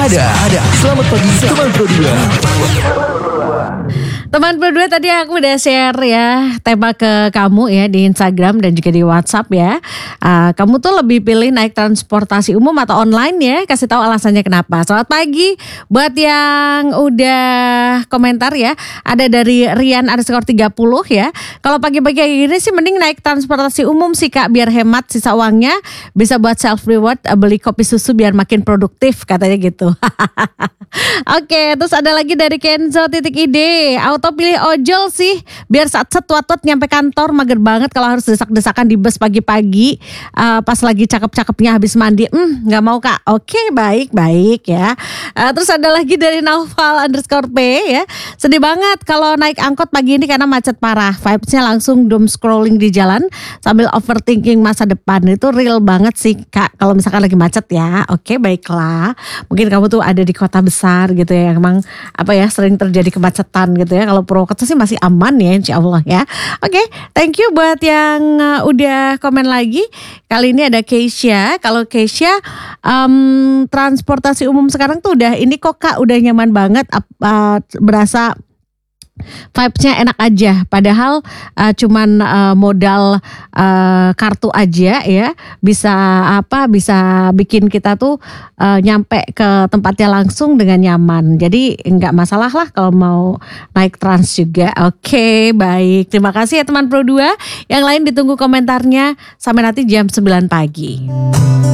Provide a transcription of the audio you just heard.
Ada. Selamat pagi teman Pro 2. Teman berdua, tadi aku udah share ya tema ke kamu ya di Instagram dan juga di WhatsApp ya. Kamu tuh lebih pilih naik transportasi umum atau online ya? Kasih tahu alasannya kenapa. Selamat pagi buat yang udah komentar ya. Ada dari Rian_30 ya. Kalau pagi-pagi kayak gini sih mending naik transportasi umum sih Kak, biar hemat sisa uangnya. Bisa buat self reward, beli kopi susu biar makin produktif katanya gitu. Oke, terus ada lagi dari Kenzo.id. Auto pilih ojol sih, biar saat setwat-wat nyampe kantor mager banget kalau harus desak-desakan di bus pagi-pagi. Pas lagi cakep-cakepnya habis mandi, nggak mau Kak. Oke, baik ya. Terus ada lagi dari Naufal_P ya. Sedih banget kalau naik angkot pagi ini karena macet parah. Vibesnya langsung doom scrolling di jalan sambil overthinking masa depan. Itu real banget sih Kak kalau misalkan lagi macet ya. Oke, baiklah. Mungkin kamu tuh ada di kota besar gitu ya, emang sering terjadi kemacetan gitu ya. Kalau Purwokerto sih masih aman ya, insya Allah ya. Oke, thank you buat yang udah komen lagi. Kali ini ada Keisha. Kalau Keisha, transportasi umum sekarang tuh udah ini kok Kak, udah nyaman banget. Berasa vibes-nya enak aja, padahal cuman modal kartu aja ya bisa bikin kita tuh nyampe ke tempatnya langsung dengan nyaman. Jadi nggak masalah lah kalau mau naik trans juga. Oke, baik. Terima kasih ya teman Pro 2. Yang lain ditunggu komentarnya sampai nanti jam 9 pagi.